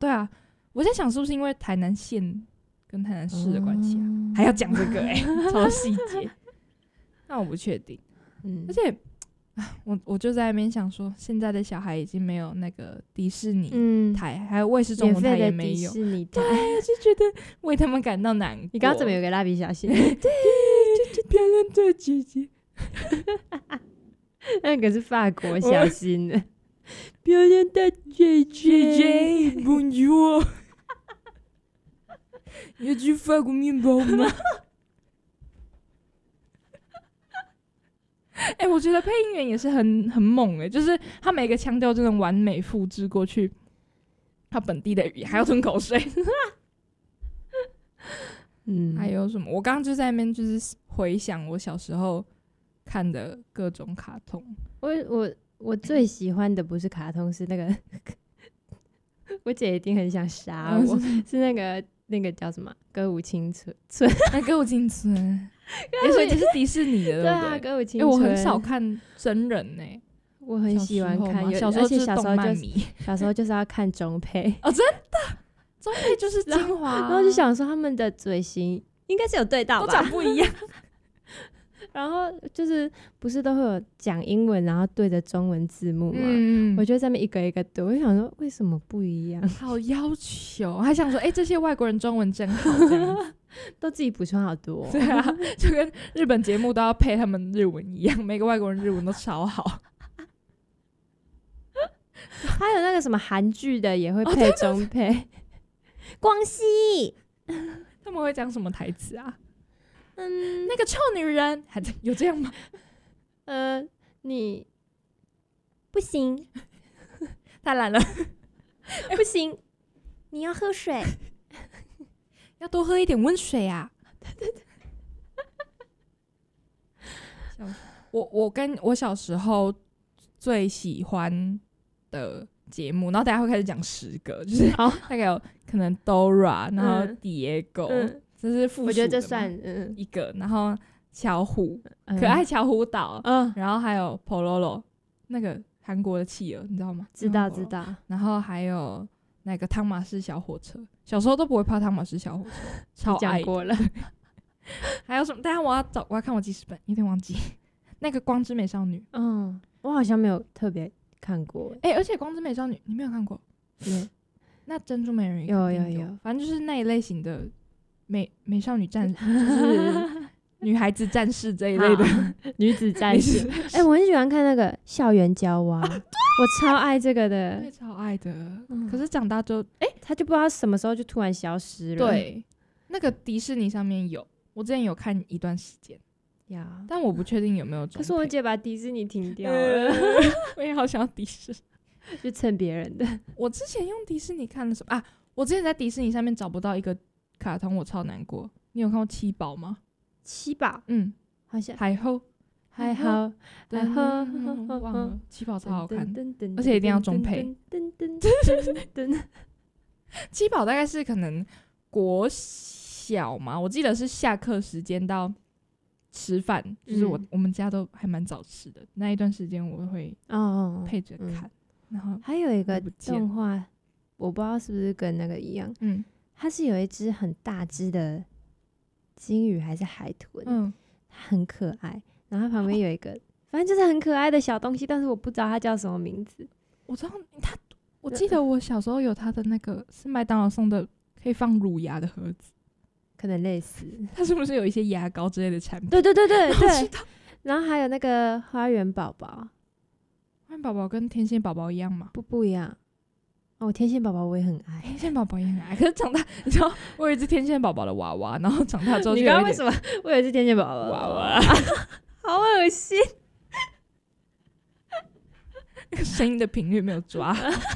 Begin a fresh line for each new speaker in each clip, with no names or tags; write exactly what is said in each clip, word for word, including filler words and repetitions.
对啊，我在想是不是因为台南县跟台南市的关系啊，嗯、还要讲这个哎、欸，超细节。那我不确定，嗯，而且我我就在那边想说，现在的小孩已经没有那个迪士尼台，嗯、还有卫视中文台也没有，
迪士尼台，
对，就觉得为他们感到难过。
你刚刚怎么有个蜡笔小新？
对，漂亮的姐姐，
那个是法国小新的。
漂亮的姐姐 ，Bonjour， 要吃法国面包吗？哎、欸，我觉得配音员也是很很猛哎、欸，就是他每个腔调真的完美复制过去他本地的语言，还要吞口水。嗯，还有什么？我刚刚就在那边就是回想我小时候看的各种卡通。
我我我最喜欢的不是卡通，是那个我姐一定很想杀我，嗯、是那个那个叫什么歌舞青春村？
那歌舞青春。欸、所以这是迪士尼的，对不对？
对啊，歌舞青春。
欸、我很少看真人呢、欸，
我很喜欢看。
小时候就是
动
漫迷，
小时候就是要看中配
哦，真的，中配就是精华、啊。
然后就想说他们的嘴型应该是有对到吧，
都长不一样。
然后就是不是都会有讲英文，然后对着中文字幕嘛？嗯，我就在那边一个一个读，我就想说为什么不一样？
好要求，还想说哎、欸，这些外国人中文真好，这样子
都自己补充好多、哦。
对啊，就跟日本节目都要配他们日文一样，每个外国人日文都超好。
还有那个什么韩剧的也会配中配，哦、光熙
他们会讲什么台词啊？嗯，那个臭女人，还有这样吗？
呃，你不行，
太懒了，
不行，你要喝水，
要多喝一点温水啊！我我跟我小时候最喜欢的节目，然后大家会开始讲十个，就是大概有可能 Dora， 然后 Diego。嗯这是附属的，
我觉得这算嗯
一个，然后巧虎、嗯、可爱巧虎岛，嗯，然后还有 Pololo 那个韩国的企鹅，你知道吗？
知道知道。
然后还有那个汤马士小火车，小时候都不会怕汤马士小火车，超爱
讲过了。
还有什么？等一下我要找，我要看我记事本，有点忘记。那个光之美少女，
嗯，我好像没有特别看过。
哎、欸，而且光之美少女你没有看过？
对。
那珍珠美人鱼
有有有，
反正就是那一类型的。美美少女战就是女孩子战士这一类的
女子战士。哎、欸，我很喜欢看那个校园娇娃，啊、我超爱这个的，
对，超爱的。嗯、可是长大就哎、欸，
他就不知道什么时候就突然消失了。
对，那个迪士尼上面有，我之前有看一段时间呀，但我不确定有没有。
可是我姐把迪士尼停掉了，
我也好想要迪士尼，
就蹭别人的。
我之前用迪士尼看了什么啊？我之前在迪士尼上面找不到一个。卡通我超难过，你有看过七宝吗？
七宝，
嗯，
好像
海后，
海后，海后，
忘了，七宝超好看，而且一定要中配。七宝大概是可能国小嘛，我记得是下课时间到吃饭，就是我、嗯、我们家都还蛮早吃的，那一段时间我会配着看。哦嗯、然后
还有一个动画，我不知道是不是跟那个一样，嗯。它是有一只很大只的金鱼还是海豚，嗯，它很可爱。然后它旁边有一个，哦、反正就是很可爱的小东西，但是我不知道它叫什么名字。
我知道它，我记得我小时候有它的那个是麦当劳送的可以放乳牙的盒子，
可能类似。
它是不是有一些牙膏之类的产品？
对对对对对。然后还有那个花园宝宝，
花园宝宝跟天线宝宝一样吗？
不不一样。哦，天线宝宝我也很爱，
天线宝宝也很爱。可是长大，你知道，我有一只天线宝宝的娃娃，然后长大之后就有一点，
你刚刚为什么我有一只天线宝宝的娃娃？好恶心，
那个声音的频率没有抓。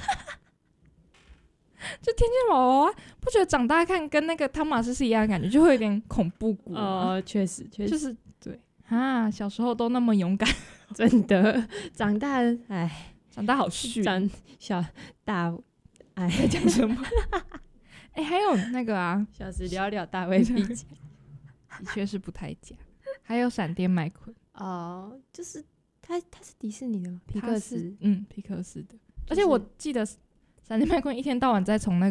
就天线宝宝娃娃，不觉得长大看跟那个汤马斯是一样的感觉，就会有点恐怖谷
哦，确实，确实，
就是对啊，小时候都那么勇敢，
真的，长大哎，
长大好虚，
长小大。哎，
在讲什么？哎、欸，还有那个啊，
小时了了，大未必佳，
的确是不太假。还有闪电麦昆
哦，就是他，他是迪士尼的吗？皮克斯，
嗯，皮克斯的。而且我记得闪电麦昆一天到晚在从那个。